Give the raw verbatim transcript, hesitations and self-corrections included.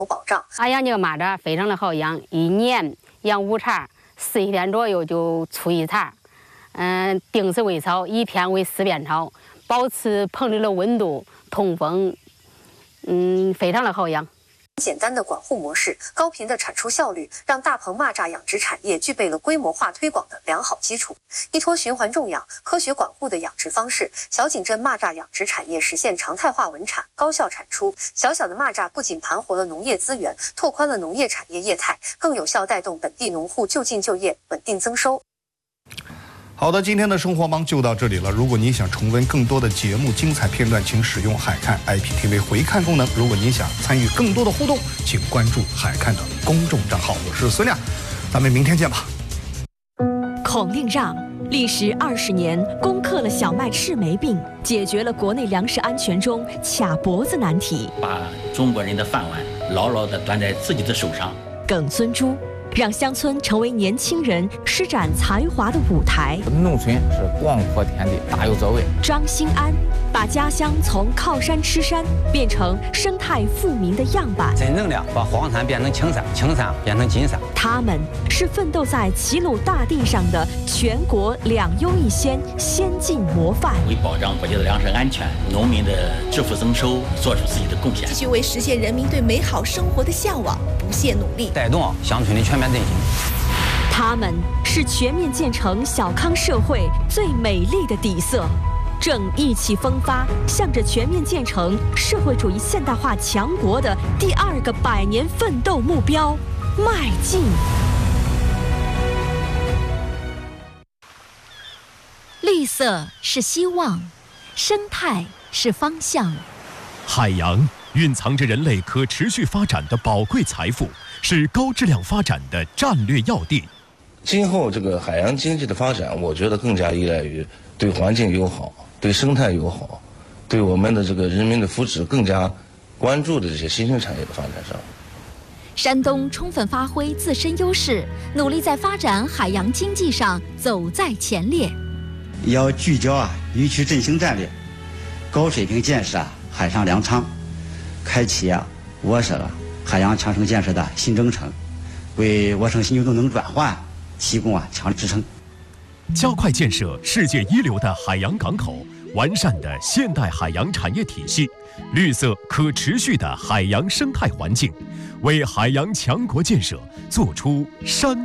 保障。 俺养这个蚂蚱非常的好养，一年养五茬，四十天左右就出一茬。嗯，定时喂草，一天喂四遍草，保持棚里的温度、通风，嗯，非常的好养。 简单的管护模式、高频的产出效率，让大棚蚂蚱养殖产业具备了规模化推广的良好基础。依托循环种养、科学管护的养殖方式，小井镇蚂蚱养殖产业实现常态化稳产、高效产出。小小的蚂蚱不仅盘活了农业资源，拓宽了农业产业业态，更有效带动本地农户就近就业，稳定增收。 好的，今天的生活忙就到这里了。如果你想重温更多的节目精彩片段，请使用海看 I P T V 回看功能。如果你想参与更多的互动，请关注海看的公众账号。我是孙亮，咱们明天见吧。 孔令让历时二十年，攻克了小麦赤霉病，解决了国内粮食安全中卡脖子难题， 把中国人的饭碗牢牢地端在自己的手上。 耿孙洙让乡村成为年轻人施展才华的舞台。 农村是广阔天地，大有作为。 张兴安把家乡从靠山吃山变成生态富民的样板， 真正的把荒山变成青山，青山变成金山。 他们是奋斗在齐鲁大地上的全国两优一先先进模范， 为保障国家的粮食安全、农民的致富增收做出自己的贡献， 继续为实现人民对美好生活的向往不懈努力， 带动乡村的全面振兴。 他们是全面建成小康社会最美丽的底色，正意气风发，向着全面建成社会主义现代化强国的第二个百年奋斗目标迈进。 绿色是希望，生态是方向。 海洋蕴藏着人类可持续发展的宝贵财富，是高质量发展的战略要地。 今后这个海洋经济的发展，我觉得更加依赖于对环境友好、对生态友好、对我们的这个人民的福祉更加关注的这些新兴产业的发展上。 山东充分发挥自身优势，努力在发展海洋经济上走在前列。 要聚焦啊渔区振兴战略，高水平建设啊海上粮仓，开启啊我省啊海洋强省建设的新征程，为我省新旧动能转换提供啊强力支撑。 加快建设世界一流的海洋港口，完善的现代海洋产业体系，绿色可持续的海洋生态环境，为海洋强国建设做出山